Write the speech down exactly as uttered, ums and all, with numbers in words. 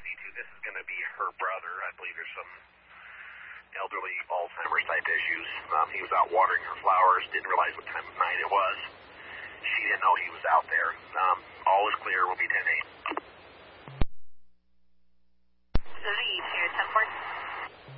see to. This is going to be her brother. I believe there's some elderly Alzheimer's type issues. Um, he was out watering her flowers, didn't realize what time of night it was. She didn't know he was out there. Um, all is clear. We'll be ten eight.